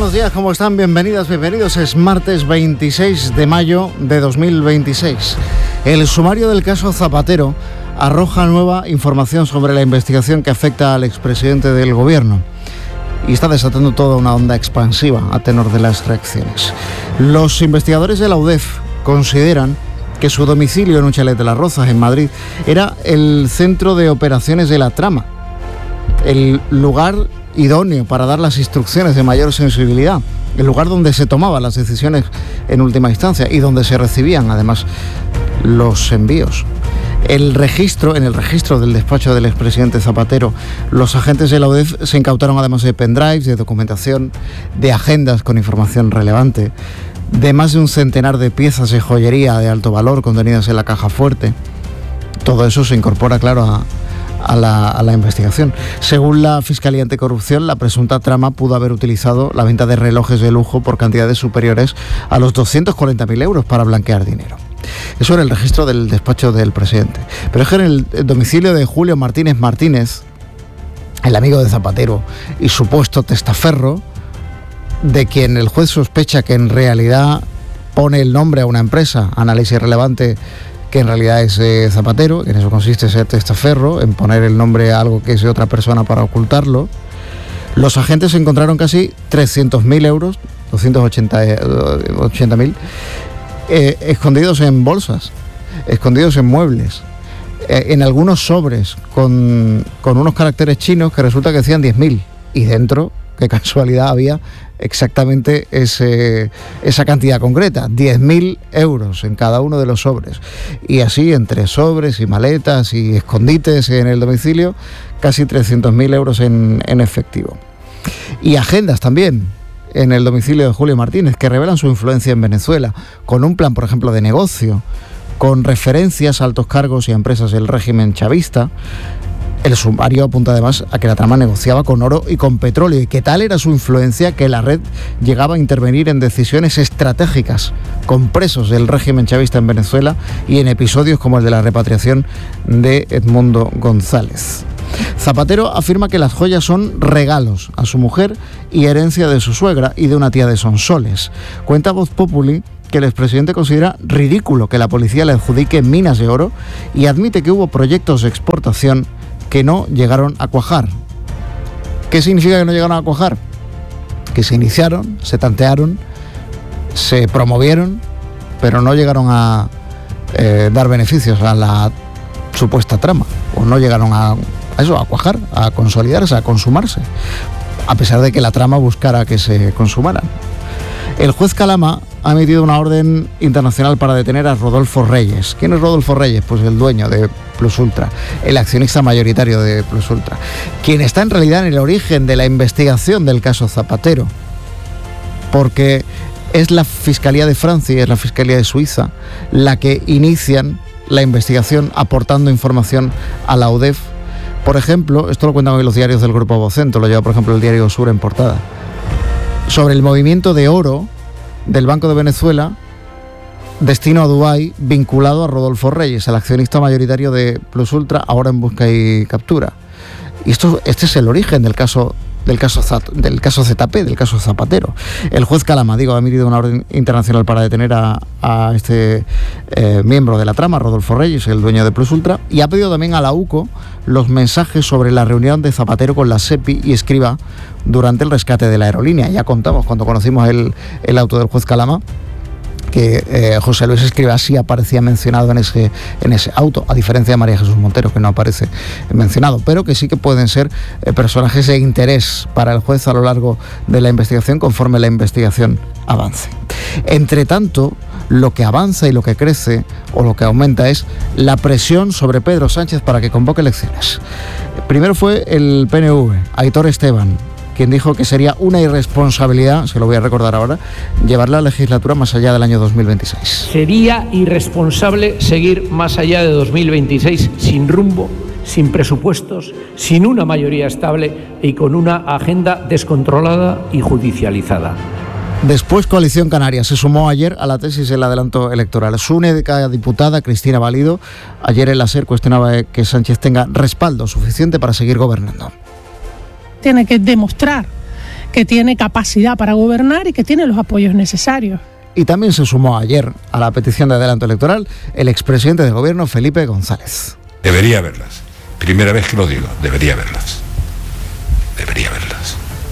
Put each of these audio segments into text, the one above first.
buenos días, ¿cómo están? Bienvenidas, bienvenidos. Es martes 26 de mayo de 2026. El sumario del caso Zapatero arroja nueva información sobre la investigación que afecta al expresidente del gobierno y está desatando toda una onda expansiva a tenor de las reacciones. Los investigadores de la UDEF consideran que su domicilio en un chalet de Las Rozas, en Madrid, era el centro de operaciones de la trama, el lugar idóneo para dar las instrucciones de mayor sensibilidad, el lugar donde se tomaban las decisiones en última instancia y donde se recibían además los envíos. En el registro del despacho del expresidente Zapatero, los agentes de la UDEF se incautaron además de pendrives, de documentación, de agendas con información relevante, de más de un centenar de piezas de joyería de alto valor contenidas en la caja fuerte. Todo eso se incorpora, claro, a la investigación. Según la Fiscalía Anticorrupción, la presunta trama pudo haber utilizado la venta de relojes de lujo por cantidades superiores a los 240.000 euros para blanquear dinero. Eso era el registro del despacho del presidente. Pero es que en el domicilio de Julio Martínez Martínez, el amigo de Zapatero y supuesto testaferro, de quien el juez sospecha que en realidad pone el nombre a una empresa, Análisis Relevante, que en realidad es Zapatero, en eso consiste ese testaferro, en poner el nombre a algo que es de otra persona para ocultarlo. Los agentes encontraron casi 300.000 euros, 280.000, escondidos en bolsas, escondidos en muebles, en algunos sobres con unos caracteres chinos que resulta que decían 10.000, y dentro, qué casualidad, había exactamente esa cantidad concreta, 10.000 euros en cada uno de los sobres. Y así, entre sobres y maletas y escondites en el domicilio, casi 300.000 euros en efectivo. Y agendas también en el domicilio de Julio Martínez, que revelan su influencia en Venezuela, con un plan, por ejemplo, de negocio, con referencias a altos cargos y a empresas del régimen chavista. El sumario apunta además a que la trama negociaba con oro y con petróleo, y que tal era su influencia que la red llegaba a intervenir en decisiones estratégicas con presos del régimen chavista en Venezuela y en episodios como el de la repatriación de Edmundo González. Zapatero afirma que las joyas son regalos a su mujer y herencia de su suegra y de una tía de Sonsoles. Cuenta Voz Populi que el expresidente considera ridículo que la policía le adjudique minas de oro y admite que hubo proyectos de exportación que no llegaron a cuajar. ¿Qué significa que no llegaron a cuajar? Que se iniciaron, se tantearon, se promovieron, pero no llegaron a dar beneficios a la supuesta trama, o no llegaron a cuajar, a consolidarse, a consumarse, a pesar de que la trama buscara que se consumaran. El juez Calama ha emitido una orden internacional para detener a Rodolfo Reyes. ¿Quién es Rodolfo Reyes? Pues el dueño de Plus Ultra, el accionista mayoritario de Plus Ultra, quien está en realidad en el origen de la investigación del caso Zapatero, porque es la Fiscalía de Francia y es la Fiscalía de Suiza la que inician la investigación aportando información a la UDEF. Por ejemplo, esto lo cuentan hoy los diarios del Grupo Vocento, lo lleva por ejemplo el diario Sur en portada, sobre el movimiento de oro del Banco de Venezuela destino a Dubái, vinculado a Rodolfo Reyes, el accionista mayoritario de Plus Ultra, ahora en busca y captura. Y este es el origen del caso ZP, del caso Zapatero. El juez Calama, ha emitido una orden internacional para detener a este miembro de la trama, Rodolfo Reyes, el dueño de Plus Ultra, y ha pedido también a la UCO los mensajes sobre la reunión de Zapatero con la SEPI y Escrivá durante el rescate de la aerolínea. Ya contamos, cuando conocimos el auto del juez Calama, que José Luis Escrivá sí aparecía mencionado en ese auto, a diferencia de María Jesús Montero, que no aparece mencionado, pero que sí que pueden ser personajes de interés para el juez a lo largo de la investigación, conforme la investigación avance. Entre tanto, lo que avanza y lo que crece o lo que aumenta es la presión sobre Pedro Sánchez para que convoque elecciones. Primero fue el PNV, Aitor Esteban, quien dijo que sería una irresponsabilidad, se lo voy a recordar ahora, llevar la legislatura más allá del año 2026. Sería irresponsable seguir más allá de 2026 sin rumbo, sin presupuestos, sin una mayoría estable y con una agenda descontrolada y judicializada. Después Coalición Canaria se sumó ayer a la tesis del adelanto electoral. Su única diputada, Cristina Valido, ayer en la SER cuestionaba que Sánchez tenga respaldo suficiente para seguir gobernando. Tiene que demostrar que tiene capacidad para gobernar y que tiene los apoyos necesarios. Y también se sumó ayer a la petición de adelanto electoral el expresidente del gobierno, Felipe González. Debería verlas. Primera vez que lo digo, debería verlas. Debería verlas.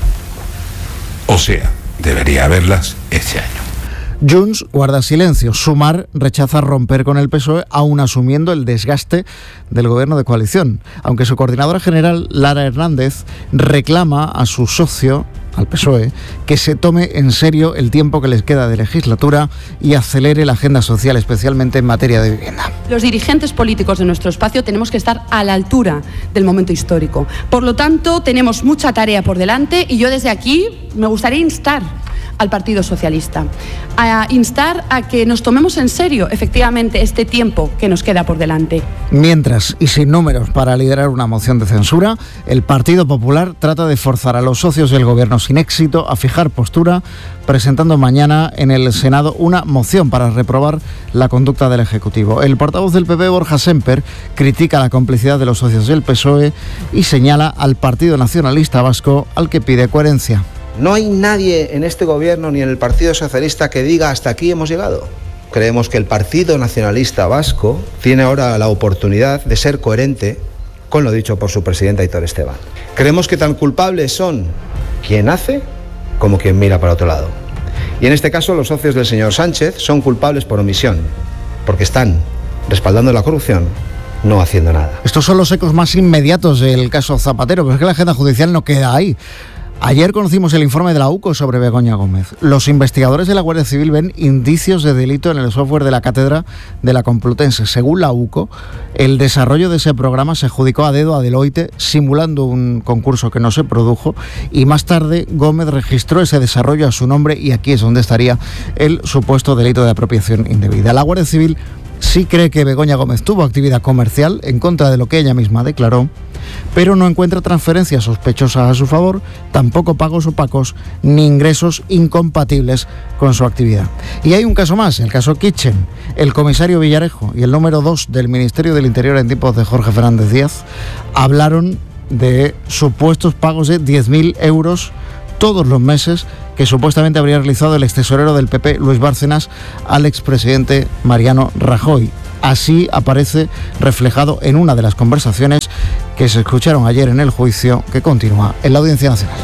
O sea, debería verlas este año. Junts guarda silencio. Sumar rechaza romper con el PSOE, aún asumiendo el desgaste del gobierno de coalición. Aunque su coordinadora general, Lara Hernández, reclama a su socio, al PSOE, que se tome en serio el tiempo que les queda de legislatura y acelere la agenda social, especialmente en materia de vivienda. Los dirigentes políticos de nuestro espacio tenemos que estar a la altura del momento histórico. Por lo tanto, tenemos mucha tarea por delante y yo desde aquí me gustaría instar al Partido Socialista, a instar a que nos tomemos en serio, efectivamente, este tiempo que nos queda por delante. Mientras, y sin números para liderar una moción de censura, el Partido Popular trata de forzar a los socios del gobierno sin éxito a fijar postura, presentando mañana en el Senado una moción para reprobar la conducta del Ejecutivo. El portavoz del PP, Borja Semper, critica la complicidad de los socios del PSOE y señala al Partido Nacionalista Vasco, al que pide coherencia. No hay nadie en este gobierno ni en el Partido Socialista que diga hasta aquí hemos llegado. Creemos que el Partido Nacionalista Vasco tiene ahora la oportunidad de ser coherente con lo dicho por su presidente Aitor Esteban. Creemos que tan culpables son quien hace como quien mira para otro lado. Y en este caso los socios del señor Sánchez son culpables por omisión, porque están respaldando la corrupción, no haciendo nada. Estos son los ecos más inmediatos del caso Zapatero, pero es que la agenda judicial no queda ahí. Ayer conocimos el informe de la UCO sobre Begoña Gómez. Los investigadores de la Guardia Civil ven indicios de delito en el software de la cátedra de la Complutense. Según la UCO, el desarrollo de ese programa se adjudicó a dedo a Deloitte, simulando un concurso que no se produjo, y más tarde Gómez registró ese desarrollo a su nombre, y aquí es donde estaría el supuesto delito de apropiación indebida. La Guardia Civil sí cree que Begoña Gómez tuvo actividad comercial en contra de lo que ella misma declaró, pero no encuentra transferencias sospechosas a su favor, tampoco pagos opacos ni ingresos incompatibles con su actividad. Y hay un caso más, el caso Kitchen. El comisario Villarejo y el número 2 del Ministerio del Interior en tiempos de Jorge Fernández Díaz hablaron de supuestos pagos de 10.000 euros todos los meses que supuestamente habría realizado el extesorero del PP, Luis Bárcenas, al expresidente Mariano Rajoy. Así aparece reflejado en una de las conversaciones que se escucharon ayer en el juicio que continúa en la Audiencia Nacional.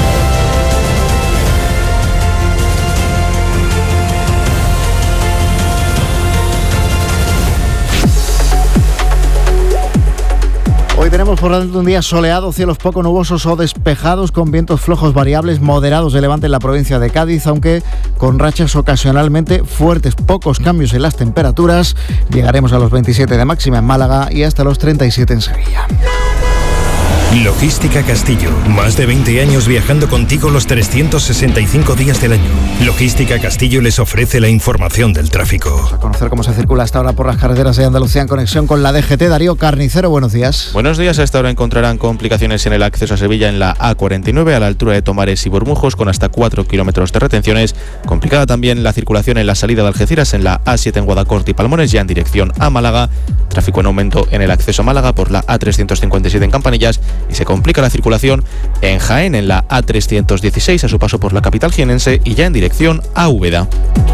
Hoy tenemos por delante un día soleado, cielos poco nubosos o despejados, con vientos flojos variables moderados de levante en la provincia de Cádiz, aunque con rachas ocasionalmente fuertes, pocos cambios en las temperaturas. Llegaremos a los 27 de máxima en Málaga y hasta los 37 en Sevilla. Logística Castillo, más de 20 años viajando contigo los 365 días del año. Logística Castillo les ofrece la información del tráfico. Vamos a conocer cómo se circula hasta ahora por las carreteras de Andalucía en conexión con la DGT. Darío Carnicero, buenos días. Buenos días, a esta hora encontrarán complicaciones en el acceso a Sevilla en la A49 a la altura de Tomares y Bormujos, con hasta 4 kilómetros de retenciones. Complicada también la circulación en la salida de Algeciras en la A7 en Guadalcorte y Palmones, ya en dirección a Málaga. Tráfico en aumento en el acceso a Málaga por la A357 en Campanillas, y se complica la circulación en Jaén en la A316 a su paso por la capital jienense y ya en dirección a Úbeda.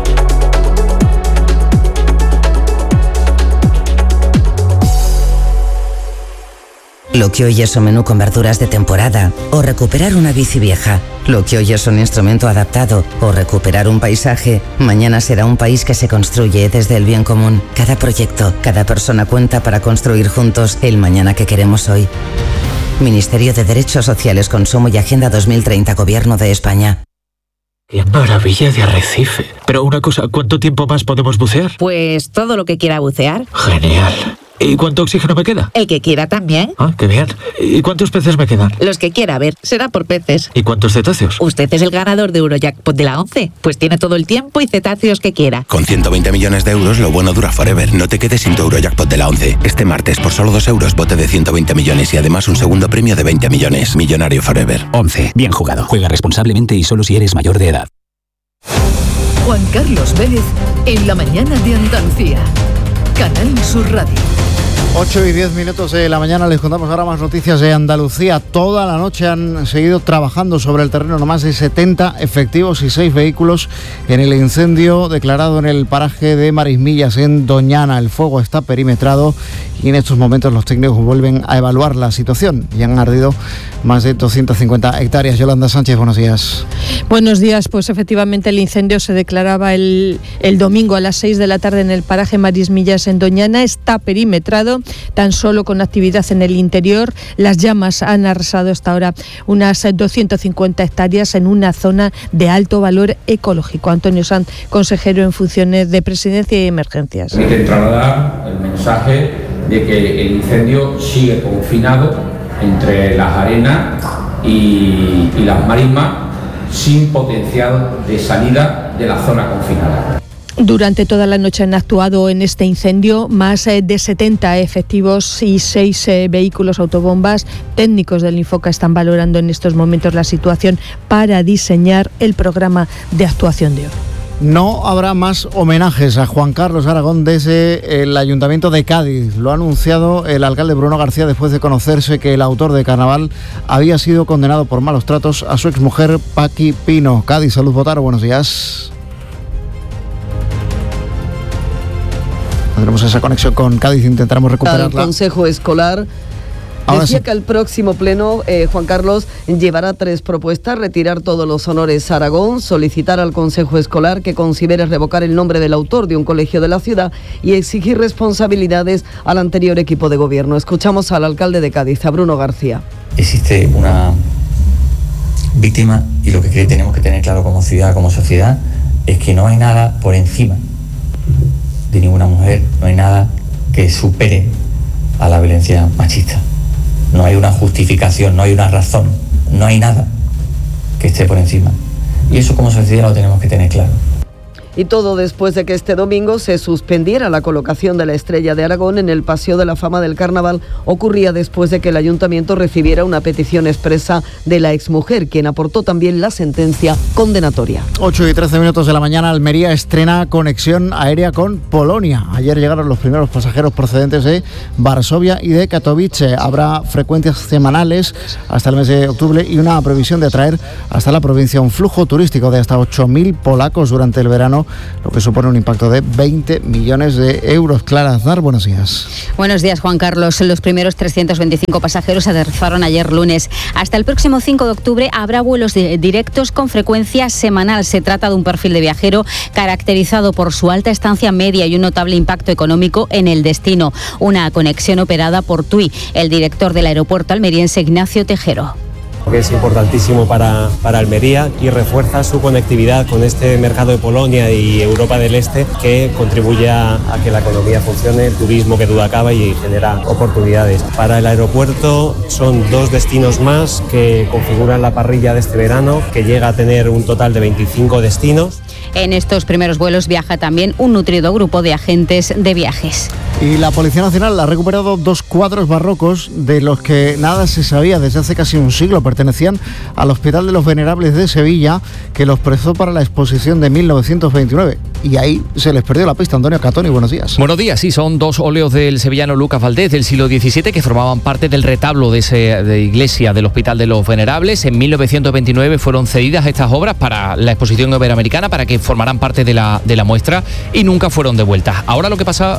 Lo que hoy es un menú con verduras de temporada o recuperar una bici vieja. Lo que hoy es un instrumento adaptado o recuperar un paisaje, mañana será un país que se construye desde el bien común. Cada proyecto, cada persona cuenta para construir juntos el mañana que queremos hoy. Ministerio de Derechos Sociales, Consumo y Agenda 2030, Gobierno de España. ¡Qué maravilla de arrecife! Pero una cosa, ¿cuánto tiempo más podemos bucear? Pues todo lo que quiera bucear. Genial. ¿Y cuánto oxígeno me queda? El que quiera también. Ah, qué bien. ¿Y cuántos peces me quedan? Los que quiera, a ver, será por peces. ¿Y cuántos cetáceos? Usted es el ganador de Eurojackpot de la 11. Pues tiene todo el tiempo y cetáceos que quiera. Con 120 millones de euros, lo bueno dura forever. No te quedes sin tu Eurojackpot de la 11. Este martes, por solo 2 euros, bote de 120 millones y además un segundo premio de 20 millones. Millonario forever. 11. Bien jugado. Juega responsablemente y solo si eres mayor de edad. Juan Carlos Vélez, en la mañana de Andalucía. Canal Sur Radio. 8 y 10 minutos de la mañana, les contamos ahora más noticias de Andalucía. Toda la noche han seguido trabajando sobre el terreno, no más de 70 efectivos y 6 vehículos en el incendio declarado en el paraje de Marismillas, en Doñana. El fuego está perimetrado y en estos momentos los técnicos vuelven a evaluar la situación. Y han ardido más de 250 hectáreas. Yolanda Sánchez, buenos días. Buenos días, pues efectivamente el incendio se declaraba el domingo a las 6 de la tarde en el paraje Marismillas, en Doñana. Está perimetrado, tan solo con actividad en el interior. Las llamas han arrasado hasta ahora unas 250 hectáreas en una zona de alto valor ecológico. Antonio Sanz, consejero en funciones de Presidencia y Emergencias. Hay que trasladar el mensaje de que el incendio sigue confinado entre las arenas y las marismas, sin potencial de salida de la zona confinada. Durante toda la noche han actuado en este incendio más de 70 efectivos y 6 vehículos autobombas. Técnicos del Infoca están valorando en estos momentos la situación para diseñar el programa de actuación de hoy. No habrá más homenajes a Juan Carlos Aragón desde el Ayuntamiento de Cádiz. Lo ha anunciado el alcalde Bruno García después de conocerse que el autor de Carnaval había sido condenado por malos tratos a su exmujer Paqui Pino. Cádiz, Salud Botaro, buenos días. Tendremos esa conexión con Cádiz, intentaremos recuperarla. El Consejo Escolar decía que al próximo pleno, Juan Carlos, llevará 3 propuestas: retirar todos los honores a Aragón, solicitar al Consejo Escolar que considere revocar el nombre del autor de un colegio de la ciudad y exigir responsabilidades al anterior equipo de gobierno. Escuchamos al alcalde de Cádiz, a Bruno García. Existe una víctima y lo que tenemos que tener claro como ciudad, como sociedad, es que no hay nada por encima de ninguna mujer, no hay nada que supere a la violencia machista. No hay una justificación, no hay una razón, no hay nada que esté por encima. Y eso como sociedad lo tenemos que tener claro. Y todo después de que este domingo se suspendiera la colocación de la Estrella de Aragón en el Paseo de la Fama del Carnaval. Ocurría después de que el ayuntamiento recibiera una petición expresa de la exmujer, quien aportó también la sentencia condenatoria. 8 y 13 minutos de la mañana, Almería estrena conexión aérea con Polonia. Ayer llegaron los primeros pasajeros procedentes de Varsovia y de Katowice. Habrá frecuencias semanales hasta el mes de octubre y una previsión de atraer hasta la provincia un flujo turístico de hasta 8.000 polacos durante el verano, lo que supone un impacto de 20 millones de euros. Clara Aznar, buenos días. Buenos días, Juan Carlos. Los primeros 325 pasajeros aterrizaron ayer lunes. Hasta el próximo 5 de octubre habrá vuelos directos con frecuencia semanal. Se trata de un perfil de viajero caracterizado por su alta estancia media y un notable impacto económico en el destino. Una conexión operada por TUI. El director del aeropuerto almeriense, Ignacio Tejero. Que es importantísimo para Almería y refuerza su conectividad con este mercado de Polonia y Europa del Este, que contribuye a que la economía funcione, el turismo que duda acaba y genera oportunidades. Para el aeropuerto son 2 destinos más que configuran la parrilla de este verano, que llega a tener un total de 25 destinos. En estos primeros vuelos viaja también un nutrido grupo de agentes de viajes. Y la Policía Nacional ha recuperado 2 cuadros barrocos de los que nada se sabía desde hace casi un siglo. Pertenecían al Hospital de los Venerables de Sevilla, que los prestó para la exposición de 1929. Y ahí se les perdió la pista. Antonio Catoni, buenos días. Buenos días, sí, son 2 óleos del sevillano Lucas Valdés del siglo XVII que formaban parte del retablo de iglesia del Hospital de los Venerables. En 1929 fueron cedidas estas obras para la exposición iberoamericana, para que formaran parte de la muestra, y nunca fueron devueltas. Ahora lo que pasó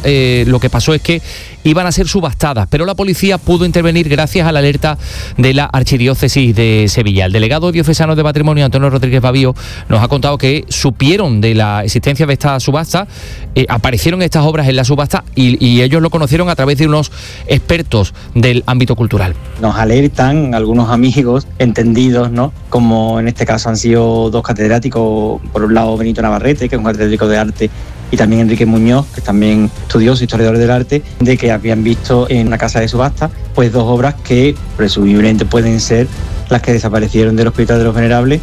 es que iban a ser subastadas, pero la policía pudo intervenir gracias a la alerta de la Archidiócesis de Sevilla. El delegado diocesano de Patrimonio, Antonio Rodríguez Babío, nos ha contado que supieron de la existencia de esta subasta, aparecieron estas obras en la subasta y ellos lo conocieron a través de unos expertos del ámbito cultural. Nos alertan algunos amigos entendidos, ¿no? Como en este caso han sido 2 catedráticos, por un lado Benito Navarrete, que es un catedrático de arte, y también Enrique Muñoz, que es también estudioso, historiador del arte, de que habían visto en una casa de subasta pues 2 obras que presumiblemente pueden ser las que desaparecieron del Hospital de los Venerables.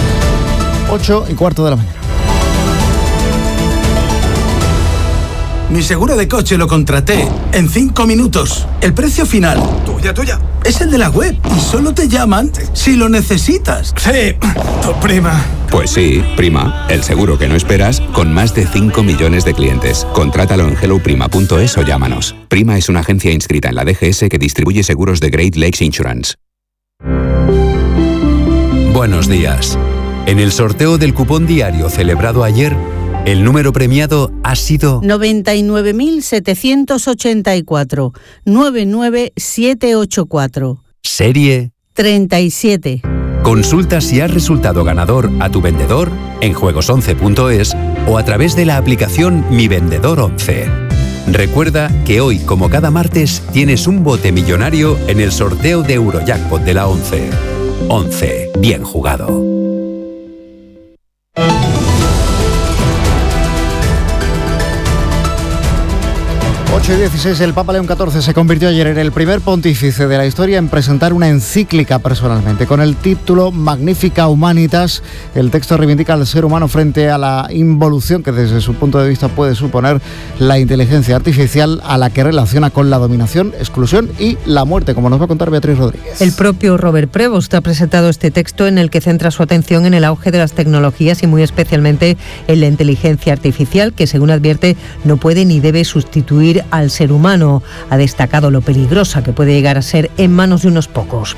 8:15 de la mañana. Mi seguro de coche lo contraté en 5 minutos. El precio final, tuya, es el de la web y solo te llaman si lo necesitas. Sí, tu prima. Pues sí, Prima, el seguro que no esperas con más de 5 millones de clientes. Contrátalo en helloprima.es o llámanos. Prima es una agencia inscrita en la DGS que distribuye seguros de Great Lakes Insurance. Buenos días. En el sorteo del cupón diario celebrado ayer, el número premiado ha sido 99.784 99784. Serie 37. Consulta si has resultado ganador a tu vendedor en juegos11.es o a través de la aplicación Mi Vendedor 11. Recuerda que hoy, como cada martes, tienes un bote millonario en el sorteo de Eurojackpot de la 11. 11. Bien jugado. 8:16, el Papa León XIV se convirtió ayer en el primer pontífice de la historia en presentar una encíclica personalmente. Con el título Magnificat Humanitas, el texto reivindica al ser humano frente a la involución que desde su punto de vista puede suponer la inteligencia artificial, a la que relaciona con la dominación, exclusión y la muerte, como nos va a contar Beatriz Rodríguez. El propio Robert Prevost ha presentado este texto en el que centra su atención en el auge de las tecnologías y muy especialmente en la inteligencia artificial, que según advierte no puede ni debe sustituir al ser humano. Ha destacado lo peligrosa que puede llegar a ser en manos de unos pocos.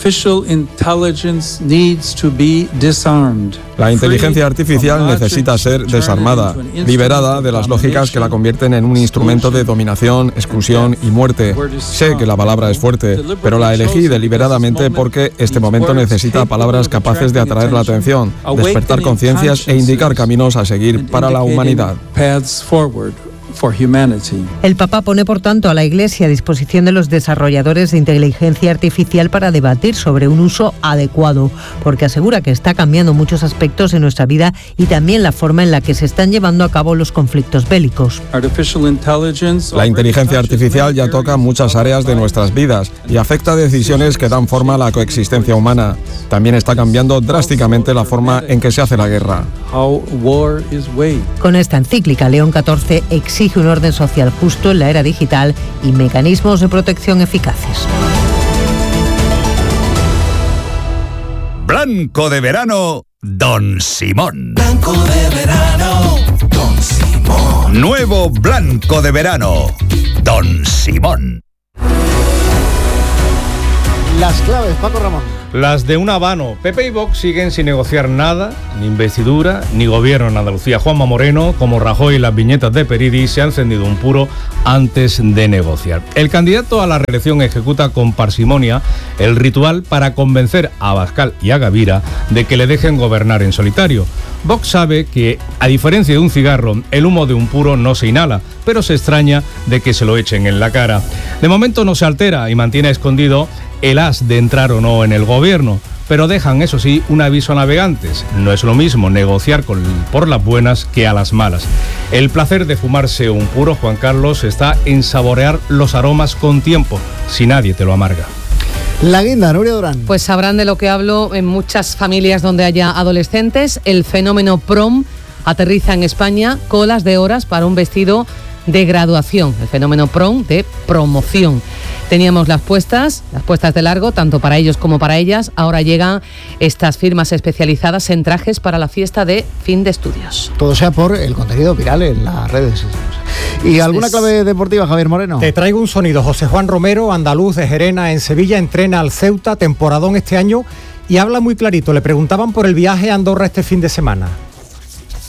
La inteligencia artificial necesita ser desarmada, liberada de las lógicas que la convierten en un instrumento de dominación, exclusión y muerte. Sé que la palabra es fuerte, pero la elegí deliberadamente porque este momento necesita palabras capaces de atraer la atención, despertar conciencias e indicar caminos a seguir para la humanidad. El Papa pone, por tanto, a la Iglesia a disposición de los desarrolladores de inteligencia artificial para debatir sobre un uso adecuado, porque asegura que está cambiando muchos aspectos de nuestra vida y también la forma en la que se están llevando a cabo los conflictos bélicos. La inteligencia artificial ya toca muchas áreas de nuestras vidas y afecta decisiones que dan forma a la coexistencia humana. También está cambiando drásticamente la forma en que se hace la guerra. Con esta encíclica, León XIV exige un orden social justo en la era digital y mecanismos de protección eficaces. Blanco de verano, Don Simón. Blanco de verano, Don Simón. Nuevo blanco de verano, Don Simón. Las claves, Paco Ramón. Las de un habano. PP y Vox siguen sin negociar nada, ni investidura, ni gobierno en Andalucía. Juanma Moreno, como Rajoy y las viñetas de Peridi, se ha encendido un puro antes de negociar. El candidato a la reelección ejecuta con parsimonia el ritual para convencer a Abascal y a Gavira de que le dejen gobernar en solitario. Vox sabe que, a diferencia de un cigarro, el humo de un puro no se inhala, pero se extraña de que se lo echen en la cara. De momento no se altera y mantiene escondido el as de entrar o no en el gobierno, pero dejan, eso sí, un aviso a navegantes. No es lo mismo negociar por las buenas que a las malas. El placer de fumarse un puro, Juan Carlos, está en saborear los aromas con tiempo, si nadie te lo amarga. La guinda, Nuria Durán. Pues sabrán de lo que hablo en muchas familias donde haya adolescentes. El fenómeno prom aterriza en España, colas de horas para un vestido de graduación. El fenómeno prom de promoción. Teníamos las puestas de largo, tanto para ellos como para ellas. Ahora llegan estas firmas especializadas en trajes para la fiesta de fin de estudios. Todo sea por el contenido viral en las redes. ¿Y alguna clave deportiva, Javier Moreno? Te traigo un sonido. José Juan Romero, andaluz de Gerena en Sevilla, entrena al Ceuta, temporadón este año, y habla muy clarito. Le preguntaban por el viaje a Andorra este fin de semana.